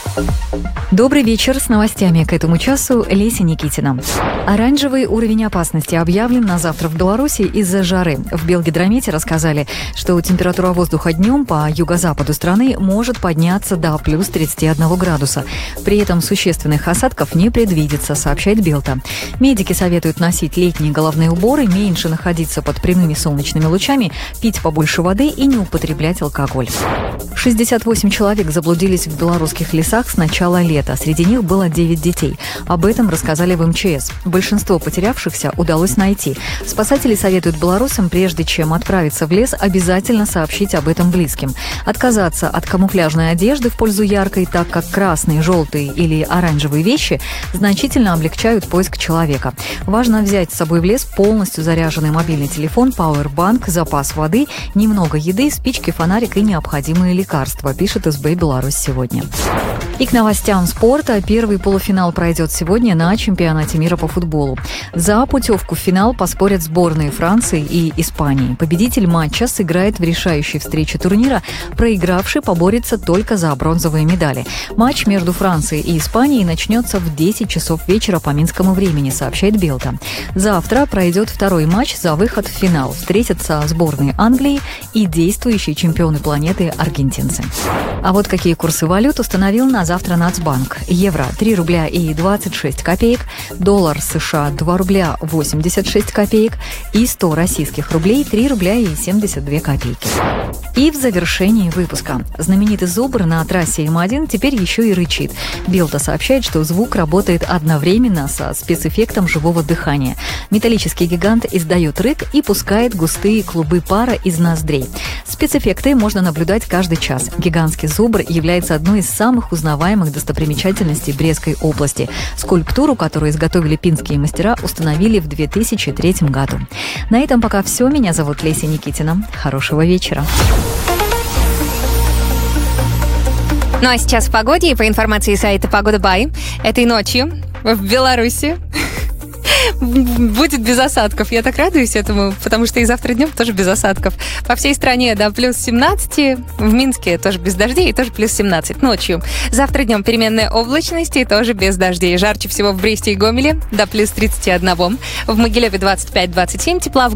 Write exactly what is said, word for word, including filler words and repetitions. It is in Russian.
Добрый вечер. С новостями к этому часу Леся Никитина. Оранжевый уровень опасности объявлен на завтра в Беларуси из-за жары. В Белгидромете рассказали, что температура воздуха днем по юго-западу страны может подняться до плюс тридцать один градуса. При этом существенных осадков не предвидится, сообщает Белта. Медики советуют носить летние головные уборы, меньше находиться под прямыми солнечными лучами, пить побольше воды и не употреблять алкоголь. шестьдесят восемь человек заблудились в белорусских лесах с начала лета. Среди них было девять детей. Об этом рассказали в эм че эс. Большинство потерявшихся удалось найти. Спасатели советуют белорусам, прежде чем отправиться в лес, обязательно сообщить об этом близким. Отказаться от камуфляжной одежды в пользу яркой, так как красные, желтые или оранжевые вещи значительно облегчают поиск человека. Важно взять с собой в лес полностью заряженный мобильный телефон, пауэрбанк, запас воды, немного еды, спички, фонарик и необходимые лекарства, пишет эс бэ Беларусь сегодня. И к новостям спорта. Первый полуфинал пройдет сегодня на чемпионате мира по футболу. За путевку в финал поспорят сборные Франции и Испании. Победитель матча сыграет в решающей встрече турнира, проигравший поборется только за бронзовые медали. Матч между Францией и Испанией начнется в десять часов вечера по минскому времени, сообщает Белта. Завтра пройдет второй матч за выход в финал. Встретятся сборные Англии и действующие чемпионы планеты аргентинцы. А вот какие курсы валют установил на завтра Нацбанк. Евро – три рубля и двадцать шесть копеек, доллар США – два рубля восемьдесят шесть копеек и сто российских рублей – три рубля и семьдесят две копейки. И в завершении выпуска. Знаменитый зубр на трассе эм один теперь еще и рычит. Белта сообщает, что звук работает одновременно со спецэффектом живого дыхания. Металлический гигант издает рык и пускает густые клубы пара из ноздрей. Спецэффекты можно наблюдать каждый час. Гигантский зубр является одной из самых узнаваемых достопримечательностей Брестской области. Скульптуру, которую изготовили пинские мастера, установили в две тысячи третьем году. На этом пока все. Меня зовут Леся Никитина. Хорошего вечера. Ну а сейчас в погоде и по информации сайта Погода Бай. Этой ночью в Беларуси будет без осадков. Я так радуюсь этому, потому что и завтра днем тоже без осадков. По всей стране до плюс семнадцать. В Минске тоже без дождей и тоже плюс семнадцать ночью. Завтра днем переменная облачность и тоже без дождей. Жарче всего в Бресте и Гомеле до плюс тридцать один. В Могилеве двадцать пять - двадцать семь тепла.